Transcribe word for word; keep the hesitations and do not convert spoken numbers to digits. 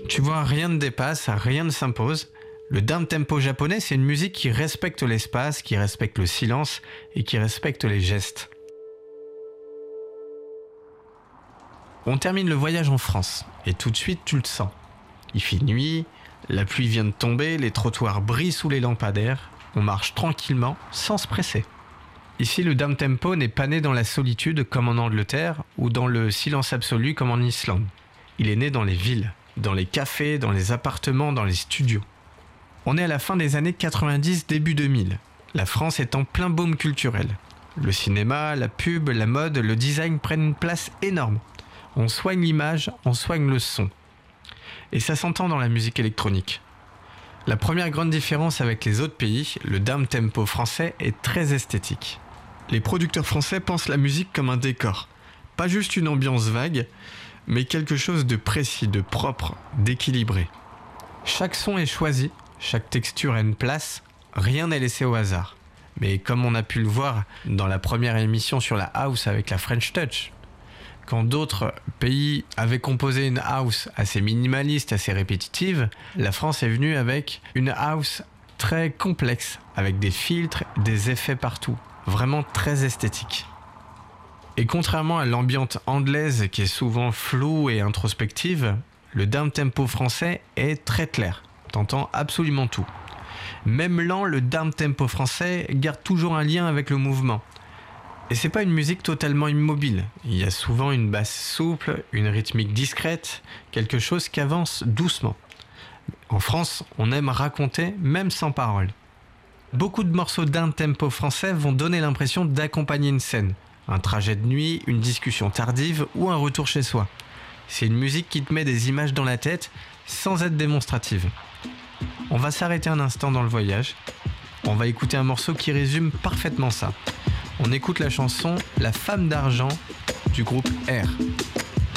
Tu vois, rien ne dépasse, rien ne s'impose. Le down tempo japonais, c'est une musique qui respecte l'espace, qui respecte le silence et qui respecte les gestes. On termine le voyage en France et tout de suite tu le sens. Il fait nuit, la pluie vient de tomber, les trottoirs brillent sous les lampadaires, on marche tranquillement sans se presser. Ici, le down tempo n'est pas né dans la solitude comme en Angleterre ou dans le silence absolu comme en Islande. Il est né dans les villes, dans les cafés, dans les appartements, dans les studios. On est à la fin des années quatre-vingt-dix, début deux mille. La France est en plein boom culturel. Le cinéma, la pub, la mode, le design prennent une place énorme. On soigne l'image, on soigne le son. Et ça s'entend dans la musique électronique. La première grande différence avec les autres pays, le down tempo français est très esthétique. Les producteurs français pensent la musique comme un décor. Pas juste une ambiance vague, mais quelque chose de précis, de propre, d'équilibré. Chaque son est choisi, chaque texture a une place, rien n'est laissé au hasard. Mais comme on a pu le voir dans la première émission sur la house avec la French Touch, quand d'autres pays avaient composé une house assez minimaliste, assez répétitive, la France est venue avec une house très complexe, avec des filtres, des effets partout, vraiment très esthétique. Et contrairement à l'ambiance anglaise qui est souvent floue et introspective, le down tempo français est très clair, t'entends absolument tout. Même lent, le down tempo français garde toujours un lien avec le mouvement. Et c'est pas une musique totalement immobile. Il y a souvent une basse souple, une rythmique discrète, quelque chose qui avance doucement. En France, on aime raconter même sans parole. Beaucoup de morceaux down tempo français vont donner l'impression d'accompagner une scène, un trajet de nuit, une discussion tardive ou un retour chez soi. C'est une musique qui te met des images dans la tête sans être démonstrative. On va s'arrêter un instant dans le voyage. On va écouter un morceau qui résume parfaitement ça. On écoute la chanson « La femme d'argent » du groupe R.